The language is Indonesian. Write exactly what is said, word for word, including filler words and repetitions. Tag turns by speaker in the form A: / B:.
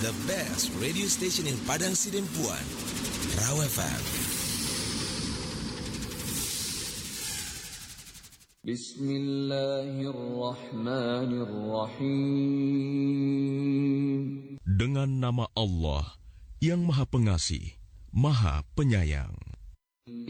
A: the best radio station in Padang Sidempuan, Raw F M.
B: Bismillahirrahmanirrahim. Dengan nama Allah yang Maha Pengasih, Maha Penyayang.